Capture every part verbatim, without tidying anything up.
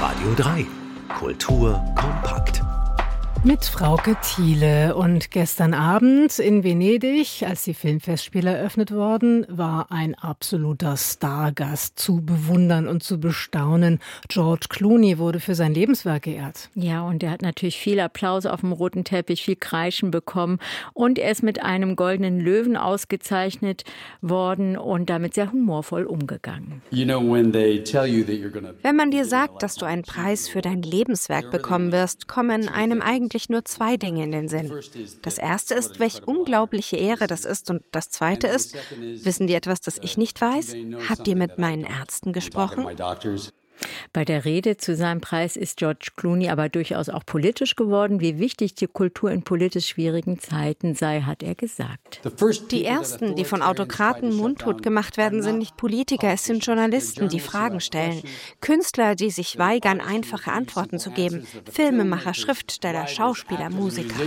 Radio drei. Kultur kompakt. Mit Frauke Thiele. Und gestern Abend in Venedig, als die Filmfestspiele eröffnet wurden, war ein absoluter Stargast zu bewundern und zu bestaunen. George Clooney wurde für sein Lebenswerk geehrt. Ja, und er hat natürlich viel Applaus auf dem roten Teppich, viel Kreischen bekommen. Und er ist mit einem goldenen Löwen ausgezeichnet worden und damit sehr humorvoll umgegangen. Wenn man dir sagt, dass du einen Preis für dein Lebenswerk bekommen wirst, kommen einem eigentlich nur zwei Dinge in den Sinn. Das erste ist, welch unglaubliche Ehre das ist. Und das zweite ist, wissen die etwas, das ich nicht weiß? Habt ihr mit meinen Ärzten gesprochen? Bei der Rede zu seinem Preis ist George Clooney aber durchaus auch politisch geworden. Wie wichtig die Kultur in politisch schwierigen Zeiten sei, hat er gesagt. Die Ersten, die von Autokraten mundtot gemacht werden, sind nicht Politiker, es sind Journalisten, die Fragen stellen. Künstler, die sich weigern, einfache Antworten zu geben. Filmemacher, Schriftsteller, Schauspieler, Musiker.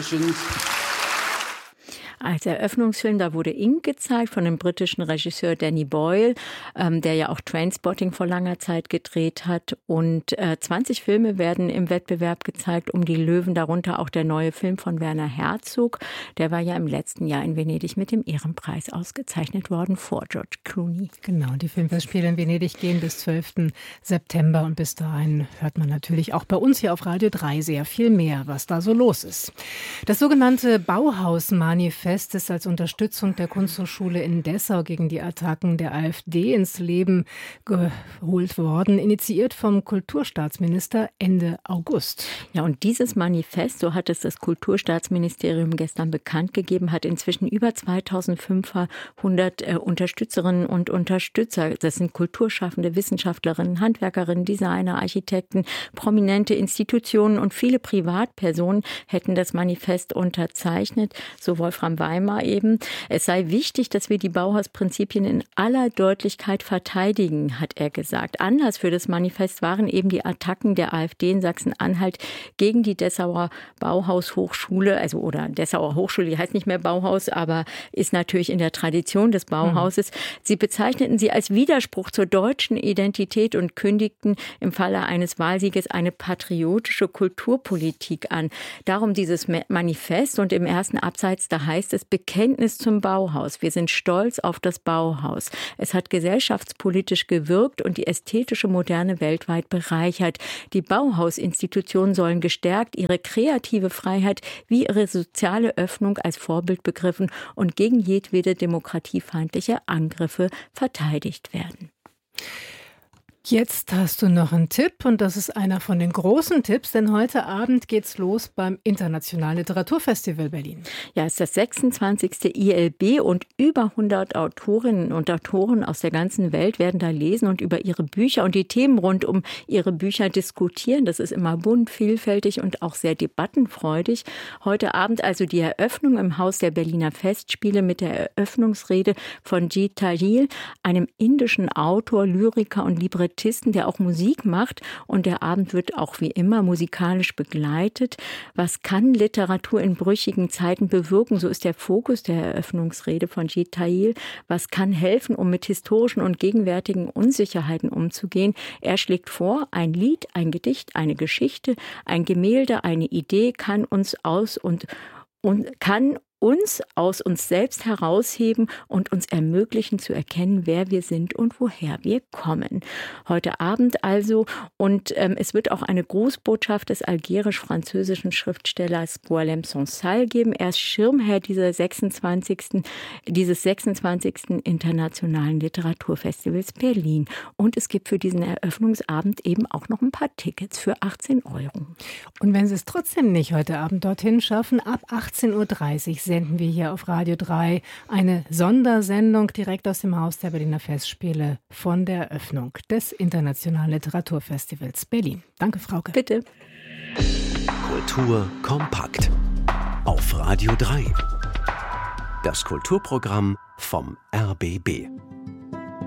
Als Eröffnungsfilm, da wurde Ink gezeigt von dem britischen Regisseur Danny Boyle, ähm, der ja auch Trainspotting vor langer Zeit gedreht hat. Und äh, zwanzig Filme werden im Wettbewerb gezeigt um die Löwen, darunter auch der neue Film von Werner Herzog. Der war ja im letzten Jahr in Venedig mit dem Ehrenpreis ausgezeichnet worden vor George Clooney. Genau, die Filmfestspiele in Venedig gehen bis zwölften September und bis dahin hört man natürlich auch bei uns hier auf Radio drei sehr viel mehr, was da so los ist. Das sogenannte Bauhaus-Manifest ist als Unterstützung der Kunsthochschule in Dessau gegen die Attacken der AfD ins Leben geholt worden, initiiert vom Kulturstaatsminister Ende August. Ja, und dieses Manifest, so hat es das Kulturstaatsministerium gestern bekannt gegeben, hat inzwischen über zweitausendfünfhundert äh, Unterstützerinnen und Unterstützer. Das sind Kulturschaffende, Wissenschaftlerinnen, Handwerkerinnen, Designer, Architekten, prominente Institutionen und viele Privatpersonen hätten das Manifest unterzeichnet, so Wolfram Weimar eben. Es sei wichtig, dass wir die Bauhausprinzipien in aller Deutlichkeit verteidigen, hat er gesagt. Anlass für das Manifest waren eben die Attacken der AfD in Sachsen-Anhalt gegen die Dessauer Bauhaushochschule, also oder Dessauer Hochschule, die heißt nicht mehr Bauhaus, aber ist natürlich in der Tradition des Bauhauses. Mhm. Sie bezeichneten sie als Widerspruch zur deutschen Identität und kündigten im Falle eines Wahlsieges eine patriotische Kulturpolitik an. Darum dieses Manifest und im ersten Absatz, da heißt es Bekenntnis zum Bauhaus. Wir sind stolz auf das Bauhaus. Es hat gesellschaftspolitisch gewirkt und die ästhetische Moderne weltweit bereichert. Die Bauhausinstitutionen sollen gestärkt, ihre kreative Freiheit wie ihre soziale Öffnung als Vorbild begriffen und gegen jedwede demokratiefeindliche Angriffe verteidigt werden. Jetzt hast du noch einen Tipp und das ist einer von den großen Tipps, denn heute Abend geht's los beim Internationalen Literaturfestival Berlin. Ja, es ist das sechsundzwanzigste I L B und über hundert Autorinnen und Autoren aus der ganzen Welt werden da lesen und über ihre Bücher und die Themen rund um ihre Bücher diskutieren. Das ist immer bunt, vielfältig und auch sehr debattenfreudig. Heute Abend also die Eröffnung im Haus der Berliner Festspiele mit der Eröffnungsrede von Jeet Thayil, einem indischen Autor, Lyriker und Librettisten, der auch Musik macht, und der Abend wird auch wie immer musikalisch begleitet. Was kann Literatur in brüchigen Zeiten bewirken? So ist der Fokus der Eröffnungsrede von Jeet Thayil. Was kann helfen, um mit historischen und gegenwärtigen Unsicherheiten umzugehen? Er schlägt vor, ein Lied, ein Gedicht, eine Geschichte, ein Gemälde, eine Idee kann uns aus und, und kann uns aus uns selbst herausheben und uns ermöglichen zu erkennen, wer wir sind und woher wir kommen. Heute Abend also, und ähm, es wird auch eine Grußbotschaft des algerisch-französischen Schriftstellers Boualem Sansal geben. Er ist Schirmherr dieser sechsundzwanzigsten dieses sechsundzwanzigsten Internationalen Literaturfestivals Berlin. Und es gibt für diesen Eröffnungsabend eben auch noch ein paar Tickets für achtzehn Euro. Und wenn Sie es trotzdem nicht heute Abend dorthin schaffen, ab achtzehn Uhr dreißig senden wir hier auf Radio drei eine Sondersendung direkt aus dem Haus der Berliner Festspiele von der Eröffnung des Internationalen Literaturfestivals Berlin. Danke, Frauke. Bitte. Kultur kompakt auf Radio drei. Das Kulturprogramm vom R B B.